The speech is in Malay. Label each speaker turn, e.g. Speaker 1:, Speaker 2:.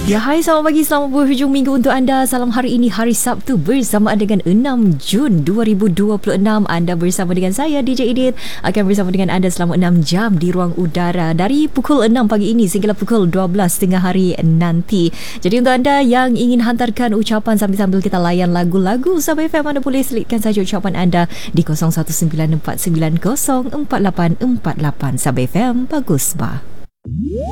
Speaker 1: Ya, hai, selamat pagi, selamat berhujung minggu untuk anda. Salam hari ini, hari Sabtu bersamaan dengan 6 Jun 2026. Anda bersama dengan saya, DJ Edith, akan bersama dengan anda selama 6 jam di ruang udara dari pukul 6 pagi ini sehingga pukul 12 tengah hari nanti. Jadi untuk anda yang ingin hantarkan ucapan sambil-sambil kita layan lagu-lagu Sabah FM, anda boleh selitkan saja ucapan anda di 0194904848. Sabah FM, bagus bah.